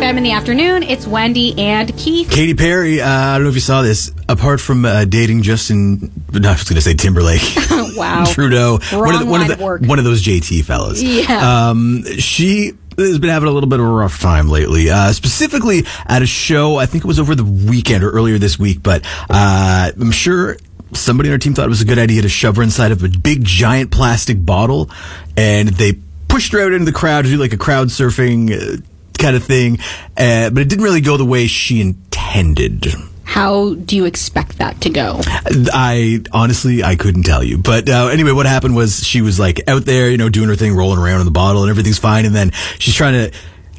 FM in the afternoon. It's Wendy and Keith. Katy Perry, I don't know if you saw this. Apart from dating Justin, I was going to say Timberlake. Wow. Trudeau. One of those JT fellas. Yeah. She has been having a little bit of a rough time lately, specifically at a show. I think it was over the weekend or earlier this week, but I'm sure somebody on our team thought it was a good idea to shove her inside of a big giant plastic bottle, and they pushed her out into the crowd to do like a crowd surfing kind of thing, but it didn't really go the way she intended. How do you expect that to go? I couldn't tell you. But anyway, what happened was she was like out there, doing her thing, rolling around in the bottle, and everything's fine. And then she's trying to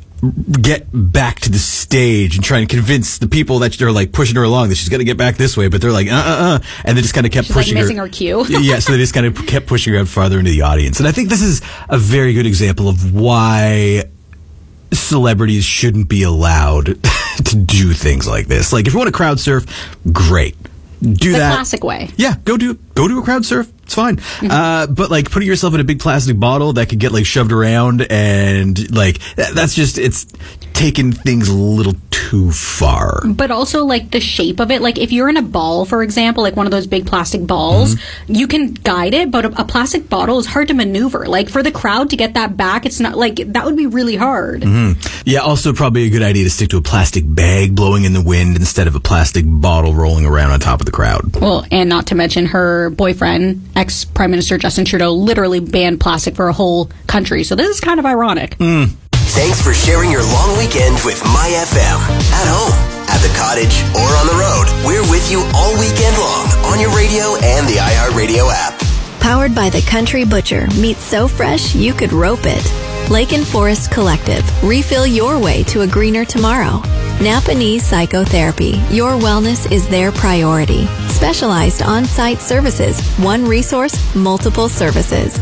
get back to the stage and trying to convince the people that are like pushing her along that she's got to get back this way. But they're like, and they just kind of kept pushing like missing her cue. Yeah, so they just kind of kept pushing her out farther into the audience. And I think this is a very good example of why celebrities shouldn't be allowed to do things like this. Like, if you want to crowd surf, great. Do that. The classic way. Yeah, go do a crowd surf. It's fine. Mm-hmm. But like putting yourself in a big plastic bottle that could get like shoved around, and like that's just, it's taking things a little too far. But also like the shape of it. Like if you're in a ball, for example, like one of those big plastic balls, you can guide it, but a plastic bottle is hard to maneuver. Like for the crowd to get that back, it's not like, that would be really hard. Yeah, also probably a good idea to stick to a plastic bag blowing in the wind instead of a plastic bottle rolling around on top of the crowd. Well, and not to mention her boyfriend, ex-Prime Minister Justin Trudeau, literally banned plastic for a whole country. So this is kind of ironic. Thanks for sharing your long weekend with My FM. At home, at the cottage, or on the road, we're with you all weekend long on your radio and the iHeartRadio app. Powered by the Country Butcher. Meat so fresh you could rope it. Lake and Forest Collective. Refill your way to a greener tomorrow. Napanee Psychotherapy. Your wellness is their priority. Specialized on-site services. One resource, multiple services.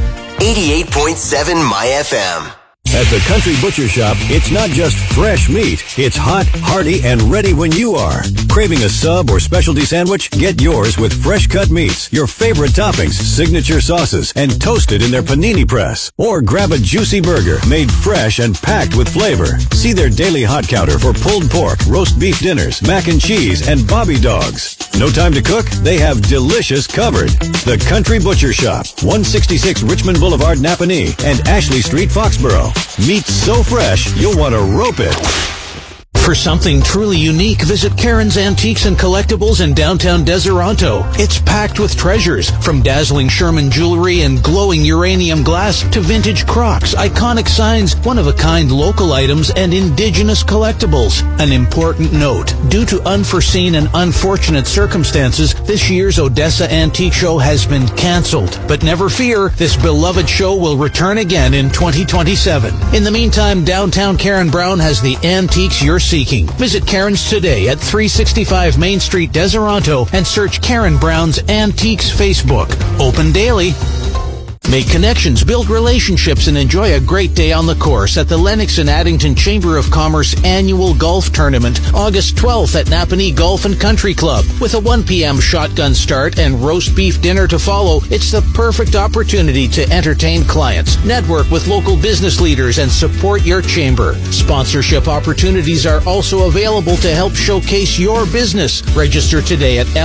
88.7 My FM. At the Country Butcher Shop, it's not just fresh meat. It's hot, hearty, and ready when you are. Craving a sub or specialty sandwich? Get yours with fresh cut meats, your favorite toppings, signature sauces, and toasted in their panini press. Or grab a juicy burger made fresh and packed with flavor. See their daily hot counter for pulled pork, roast beef dinners, mac and cheese, and bobby dogs. No time to cook? They have delicious covered. The Country Butcher Shop, 166 Richmond Boulevard, Napanee, and Ashley Street, Foxborough. Meat so fresh, you'll want to rope it. For something truly unique, visit Karen's Antiques and Collectibles in downtown Deseronto. It's packed with treasures, from dazzling Sherman jewelry and glowing uranium glass to vintage Crocs, iconic signs, one-of-a-kind local items, and indigenous collectibles. An important note, due to unforeseen and unfortunate circumstances, this year's Odessa Antique Show has been canceled. But never fear, this beloved show will return again in 2027. In the meantime, downtown Karen Brown has the antiques you're seeking. Visit Karen's today at 365 Main Street, Deseronto, and search Karen Brown's Antiques Facebook. Open daily. Make connections, build relationships, and enjoy a great day on the course at the Lennox and Addington Chamber of Commerce Annual Golf Tournament, August 12th at Napanee Golf and Country Club. With a 1 p.m. shotgun start and roast beef dinner to follow, it's the perfect opportunity to entertain clients, network with local business leaders, and support your chamber. Sponsorship opportunities are also available to help showcase your business. Register today at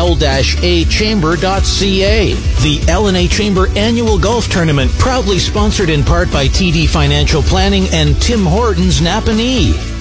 l-achamber.ca. The L&A Chamber Annual Golf Tournament, proudly sponsored in part by TD Financial Planning and Tim Hortons Napanee.